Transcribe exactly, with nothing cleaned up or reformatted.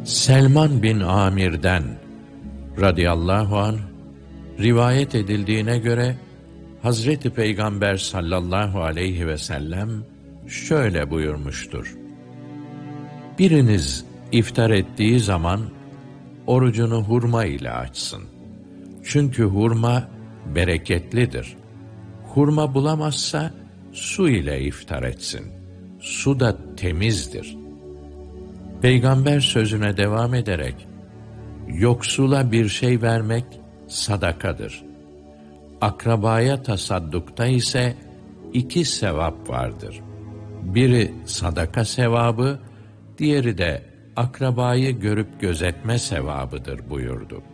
Selman bin Amir'den radıyallahu anh rivayet edildiğine göre Hazreti Peygamber sallallahu aleyhi ve sellem şöyle buyurmuştur: Biriniz iftar ettiği zaman orucunu hurma ile açsın. Çünkü hurma bereketlidir. Hurma bulamazsa su ile iftar etsin. Su da temizdir. Peygamber sözüne devam ederek, yoksula bir şey vermek sadakadır. Akrabaya tasaddukta ise iki sevap vardır. Biri sadaka sevabı, diğeri de akrabayı görüp gözetme sevabıdır buyurdu.